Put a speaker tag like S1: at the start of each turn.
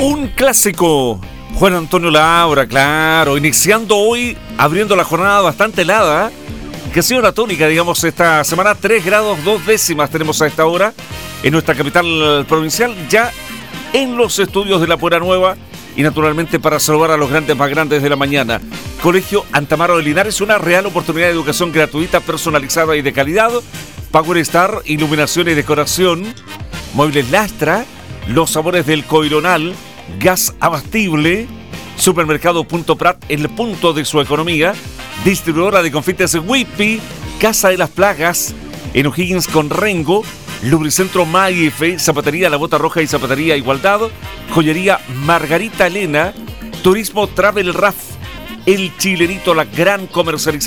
S1: Un clásico. Juan Antonio Labra, claro, iniciando hoy, abriendo la jornada bastante helada, que ha sido la tónica, digamos, esta semana. 3 grados 2 décimas tenemos a esta hora en nuestra capital provincial, ya en los estudios de la Puebla Nueva, y naturalmente para saludar a los grandes más grandes de la mañana. Colegio Antamaro de Linares, una real oportunidad de educación gratuita, personalizada y de calidad. Power Star, iluminación y decoración. Muebles Lastra, los sabores del Coironal, gas abastible. Supermercado Punto Prat, el punto de su economía. Distribuidora de confites Whippy, Casa de las Plagas, en O'Higgins con Rengo. Lubricentro Maife, Zapatería La Bota Roja y Zapatería Igualdad. Joyería Margarita Elena. Turismo Travel Raf, El Chilerito, la gran comercialización.